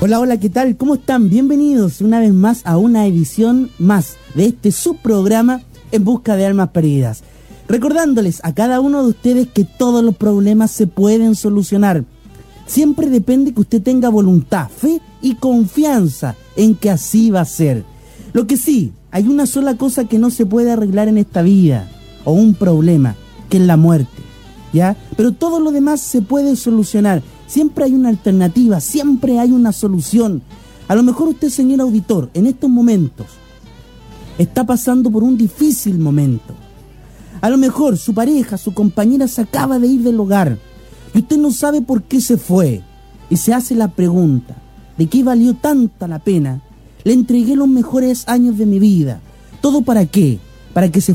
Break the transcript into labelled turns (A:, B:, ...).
A: Hola, hola, ¿qué tal? ¿Cómo están? Bienvenidos una vez más a una edición más de este subprograma En Busca de Almas Perdidas. Recordándoles a cada uno de ustedes que todos los problemas se pueden solucionar. Siempre depende que usted tenga voluntad, fe y confianza en que así va a ser. Lo que sí, hay una sola cosa que no se puede arreglar en esta vida, o un problema, que es la muerte, ¿ya? Pero todo lo demás se puede solucionar. Siempre hay una alternativa, siempre hay una solución. A lo mejor usted, señor auditor, en estos momentos está pasando por un difícil momento. A lo mejor su pareja, su compañera se acaba de ir del hogar y usted no sabe por qué se fue. Y se hace la pregunta, ¿de qué valió tanta la pena? Le entregué los mejores años de mi vida. ¿Todo para qué? Para que se